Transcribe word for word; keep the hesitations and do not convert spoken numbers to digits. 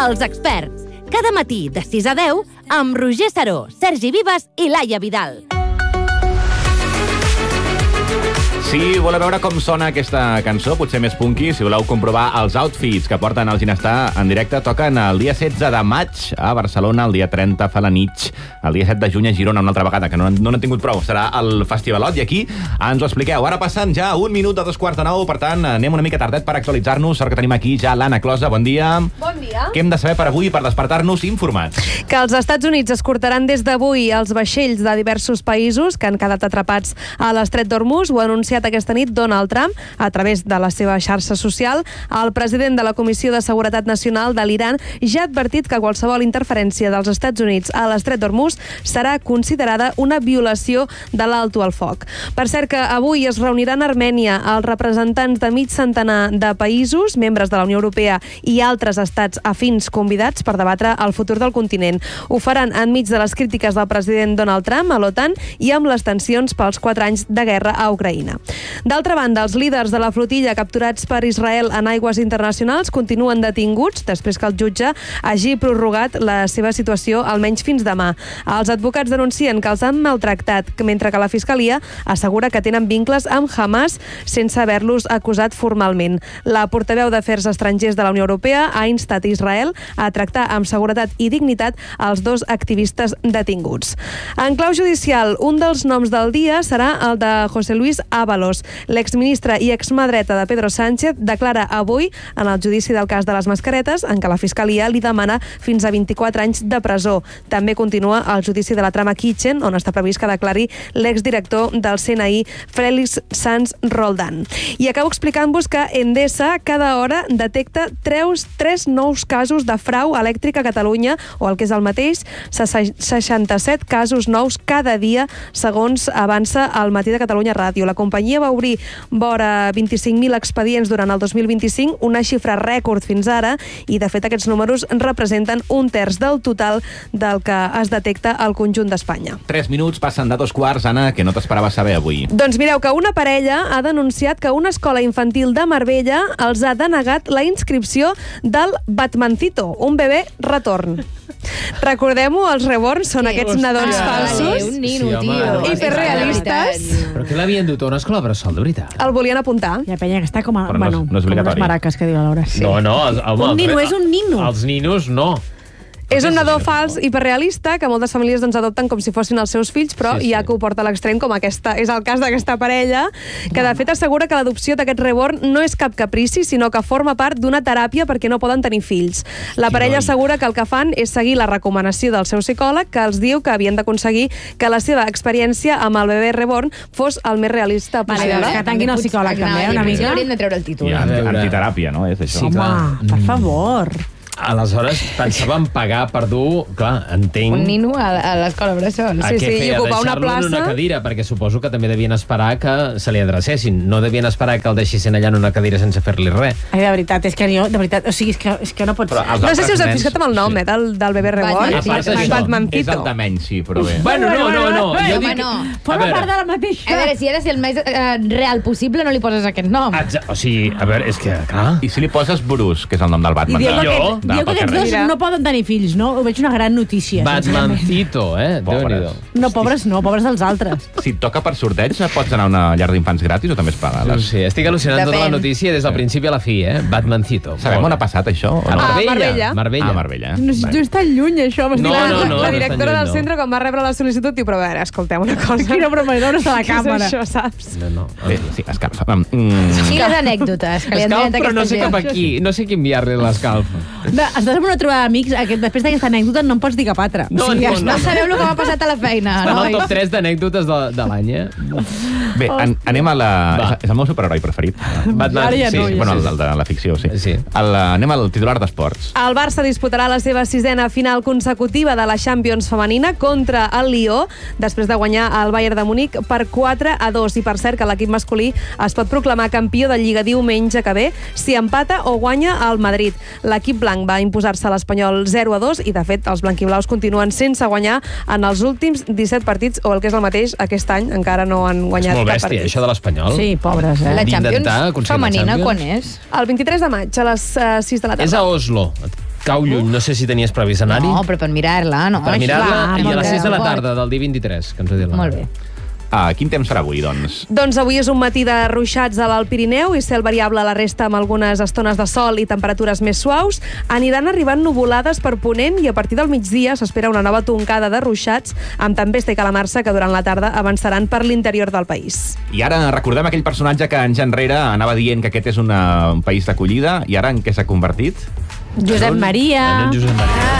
Els experts. Cada matí de sis a deu amb Roger Saró, Sergi Vives i Laia Vidal. Si voleu veure com sona aquesta cançó, potser més punky, si voleu comprovar els outfits que porten el Ginestar en directe, toquen el dia setze de maig a Barcelona, el dia trenta a Falanich, el dia set de juny a Girona una altra vegada, que no, no n'he tingut prou, serà el Festivalot, i aquí ens ho expliqueu. Ara passen ja un minut de dos quarts de nou, per tant, anem una mica tardet per actualitzar-nos. Sort que tenim aquí ja l'Anna Closa, bon dia. Bon dia. Què hem de saber per avui per despertar-nos informats? Que els Estats Units escortaran des d'avui els vaixells de diversos països que han quedat atrapats a l'estret d'Hormuz. Ho ha anunciat aquesta nit Donald Trump a través de la seva xarxa social. El president de la Comissió de Seguretat Nacional de l'Iran ja ha advertit que qualsevol interferència dels Estats Units a l'estret d'Hormuz serà considerada una violació de l'alto al foc. Per cert que avui es reuniran a Armènia els representants de mig centenar de països, membres de la Unió Europea i altres estats afins convidats per debatre el futur del continent. Ho faran enmig de les crítiques del president Donald Trump a l'OTAN i amb les tensions pels quatre anys de guerra a Ucraïna. D'altra banda, els líders de la flotilla capturats per Israel en aigües internacionals continuen detinguts després que el jutge hagi prorrogat la seva situació almenys fins demà. Els advocats denuncien que els han maltractat, mentre que la Fiscalia assegura que tenen vincles amb Hamas sense haver-los acusat formalment. La portaveu d'Afers Estrangers de la Unió Europea ha instat Israel a tractar amb seguretat i dignitat els dos activistes detinguts. En clau judicial, un dels noms del dia serà el de José Luis Ábalos. L'exministre i exma dreta de Pedro Sánchez declara avui en el judici del cas de les mascaretes, en què la Fiscalia li demana fins a vint-i-quatre anys de presó. També continua el judici de la trama Kitchen, on està previst que declari l'exdirector del C N I, Félix Sanz Roldán. I acabo explicant-vos que Endesa cada hora detecta tres, tres nous casos de frau elèctric a Catalunya, o el que és el mateix, seixanta-set casos nous cada dia, segons avança el Matí de Catalunya Ràdio. La companyia va obrir vora vint-i-cinc mil expedients durant el dos mil vint-i-cinc, una xifra rècord fins ara, i de fet aquests números representen un terç del total del que es detecta al conjunt d'Espanya. Tres minuts passen de dos quarts, Anna, que no t'esperava saber avui. Doncs mireu que una parella ha denunciat que una escola infantil de Marbella els ha denegat la inscripció del Batmancito, un bebè retorn. Recordem-ho, els reborns són sí, aquests nadons ah, falsos un nino, sí, tio, hiperrealistes. Però què l'havien dut a una escola bressol, de veritat? El volien apuntar. Hi ha penya que està com a, no, bueno, no és com les maraques que diu la Laura. Sí. No, no. Els, home, un nino és un nino. Els ninos no. És un nadó fals hiperrealista que moltes famílies doncs, adopten com si fossin els seus fills, però sí, sí. hi ha que ho porta a l'extrem, com aquesta, és el cas d'aquesta parella, que de fet assegura que l'adopció d'aquest reborn no és cap caprici, sinó que forma part d'una teràpia perquè no poden tenir fills. La parella assegura que el que fan és seguir la recomanació del seu psicòleg, que els diu que havien d'aconseguir que la seva experiència amb el bebè reborn fos el més realista possible. Vale, que tanquin el psicòleg també, una mica. Haurien de treure el títol. I antiteràpia, no? És això. Sí, home, per favor. Aleshores, pensàvem pagar per dur, clar, entenc... Un nino a, a l'escola bressol. Sí, sí, i ocupar una plaça. En una cadira, perquè suposo que també devien esperar que se li adrecessin. No devien esperar que el deixessin allà en una cadira sense fer-li res. Ai, de veritat, és que jo, de veritat, o sigui, és que, és que no pot ser. No sé si us heu fixat amb el nom, eh, del, del bebè reborn. Batmancito. És el de menys, sí, però bé. Bueno, no, no, no. Jo dic... no. Forma part de la mateixa. A veure, si ha de ser el més eh, real possible, no li poses aquest nom. O sigui, a veure, és que, clar... I si li poses Bruce, que és el nom del Batman? I diu que, diu que aquests dos no poden tenir fills, no? Ho veig una gran notícia. Batmancito, eh? Pobres. No, pobres no, pobres dels altres. Si et toca per sorteig, pots anar a una llar d'infants gratis o també es paga? No sé, estic al·lucinant tota la notícia des del principi a la fi, eh? Batmancito. Sabem on ha passat això? A Marbella. Marbella. Ah, Marbella. No, no és tan lluny, això. No, no, no. La directora del centre, quan va rebre la sol·licitud, diu, però a veure, escolteu una cosa. Quina broma, no està a la càmera. Què és això, saps? No, no. Bé, sí, escalf. Mm. Quines anècdotes que li han Escalf, donat però no sé aquesta cap gent. aquí. No sé qui enviar-li l'escalf. Estàs en una trobada d'amics, després d'aquesta anècdota no em pots dir cap altra. No, o sigui, no, ja No no. sabeu el que m'ha passat a la feina. Està en el Noi. top tres d'anècdotes de, de l'any, eh? Bé, an anem a la... Va. És el meu superheroi preferit. Batman, Ara ja Sí, no, ja bueno, sí. el de la ficció, sí. Sí. El, anem al titular d'esports. El Barça disputarà la seva sisena final consecutiva de la Champions femenina contra el Lió, després de guanyar el Bayern de Múnich per quatre a dos. I per cert que l'equip masculí es pot proclamar campió de Lliga diumenge que ve si empata o guanya el Madrid. L'equip blanc va imposar-se a l'Espanyol zero a dos i, de fet, els blanquiblaus continuen sense guanyar en els últims disset partits, o el que és el mateix, aquest any encara no han guanyat És molt cap bèstia, partit. això de l'Espanyol. Sí, pobres, eh? La D'intentar Champions aconseguir la femenina, Champions. quan és? El vint-i-tres de maig, a les uh, sis de la tarda. És a Oslo. cau lluny. No sé si tenies previst anar-hi. No, però per mirar-la, no? Per mirar-la Clar, i a molt les bé. sis de la tarda del dia vint-i-tres, que ens ho dit la Molt Mar. bé. Ah, quin temps farà avui, doncs? Doncs avui és un matí de ruixats a l'Alt Pirineu i cel variable a la resta amb algunes estones de sol i temperatures més suaus. Aniran arribant nuvolades per Ponent i a partir del migdia s'espera una nova tongada de ruixats amb tempesta i calamarsa que durant la tarda avançaran per l'interior del país. I ara recordem aquell personatge que anys enrere anava dient que aquest és una, un país d'acollida i ara en què s'ha convertit? Josep Maria. En Josep Maria.